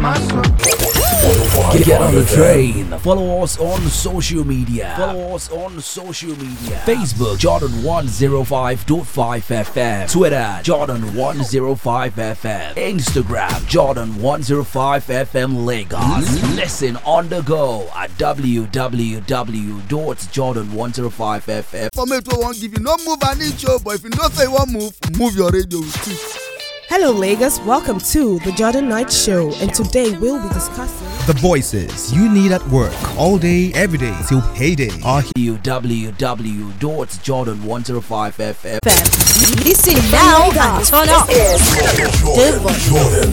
Get on the train. Follow us on social media. Facebook Jordan105.5 FM. Twitter Jordan105 FM. Instagram Jordan105 FM Lagos. Listen on the go at www.jordan105fm. For me to won't give you no move an inch, but if you don't say one move your radio with it. Hello Lagos, welcome to the Jordan Night Show, and today we'll be discussing the voices you need at work all day, every day till payday are www.jordan105fm. Listen now and turn up.